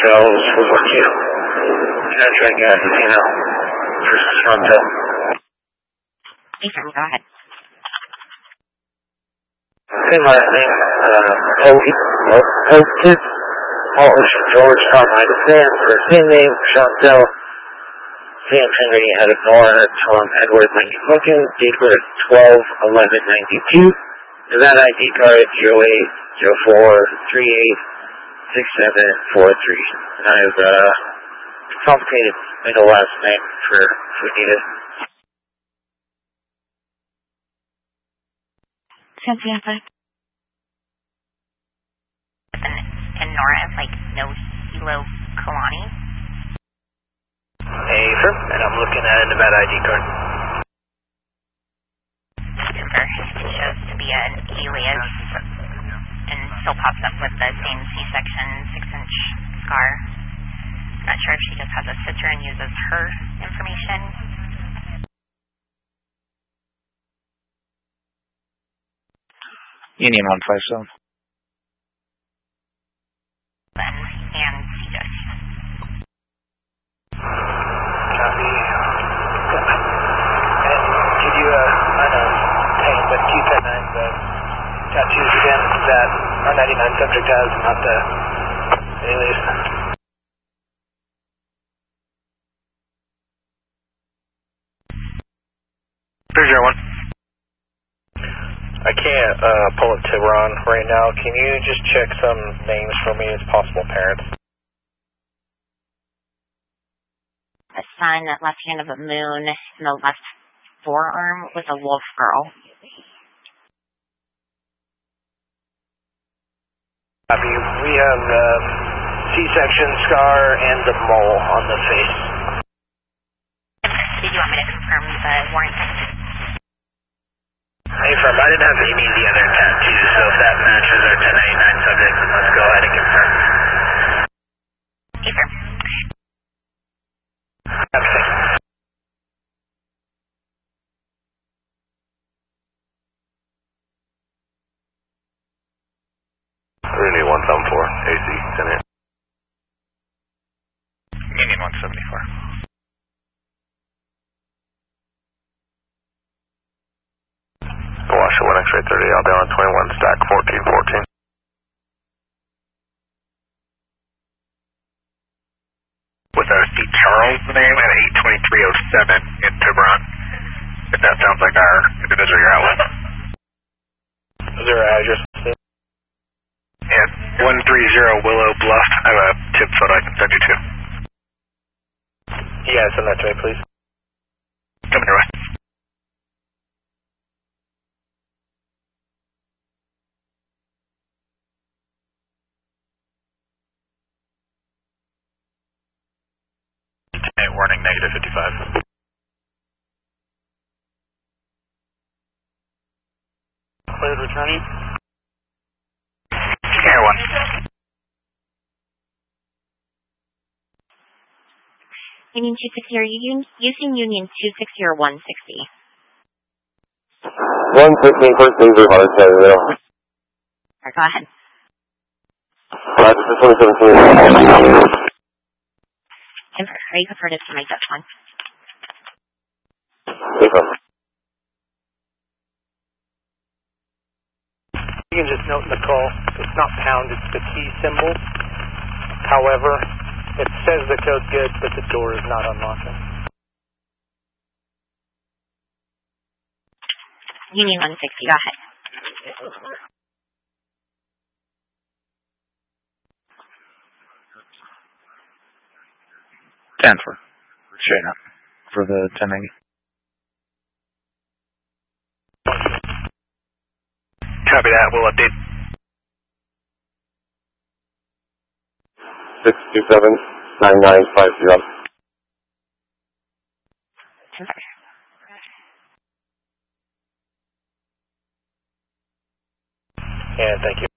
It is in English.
Charles over to Patrick at Latino versus Fronto. Ethan, go ahead. Same last name, Posted, Polish George Tom Sam, first name, Chantel, Sam Henry out of Nora, Tom Edward Lincoln Hookin, date birth 12/11/92, that ID card 0804386743. And I've complicated middle last name for if we need it. Samantha. And Nora, like, no Hilo Kalani. Hey, sir, and I'm looking at a Nevada ID card. Super. It shows to be an alias and still pops up with the same C-section 6-inch scar. Not sure if she just has a sister and uses her information. Union 157. And CJ. Copy. And did you, I know, pain, but Q109, the tattoos again that our 99 subject has, not the alias. 301. I can't pull it to Ron right now. Can you just check some names for me as possible parents? A sun, left hand of a moon, and the left forearm with a wolf girl. Copy. We have C-section scar and the mole on the face. Did you want me to confirm the warrant? Hey, firm, I didn't have any of the other tattoos, so if that matches our 1099 subject, then let's go ahead and confirm. Hey, firm. Rooney 174, AC, Senate. Union 174. Washer 1 X-ray 30, Alabama 21, stack 1414. With a C. Charles name at 82307 in Tiburon. If that sounds like our individual you're out with. Is there an address? And 130 Willow Bluff. I have a tip photo I can send you to. Yeah, send that to me, please. Coming your way. Warning, negative 55. Cleared returning. Air 1. Union 260, using Union 260 or 160? 160, first danger, hard carrier. Alright, go ahead. Roger, 2017. Are you prepared to make that one? You can just note in the call, it's not pound, it's the key symbol. However, it says the code's good, but the door is not unlocking. Union 160, go ahead. Stanford. Shayna. For the 1090. Copy that. We'll update. 627-9950. Yeah, thank you.